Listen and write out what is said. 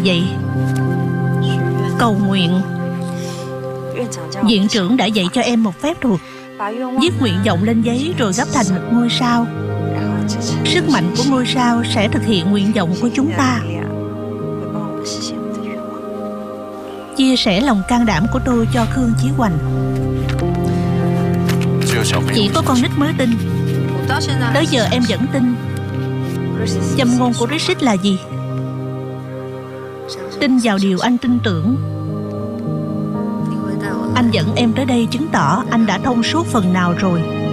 vậy? Cầu nguyện. Viện trưởng đã dạy cho em một phép thuật: viết nguyện vọng lên giấy rồi gấp thành một ngôi sao. Sức mạnh của ngôi sao sẽ thực hiện nguyện vọng của chúng ta. Chia sẻ lòng can đảm của tôi cho Khương Chí Hoành. Chỉ có con nít mới tin. Tới giờ em vẫn tin. Châm ngôn của Rishit là gì? Tin vào điều anh tin tưởng. Anh dẫn em tới đây chứng tỏ anh đã thông suốt phần nào rồi.